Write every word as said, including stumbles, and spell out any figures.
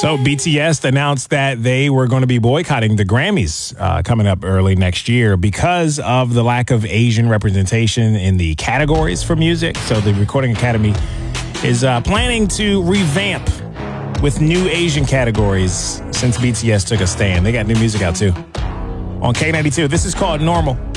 So B T S announced that they were going to be boycotting the Grammys uh, coming up early next year because of the lack of Asian representation in the categories for music. So the Recording Academy is uh, planning to revamp with new Asian categories since B T S took a stand. They got new music out too. On K ninety-two, this is called Normal.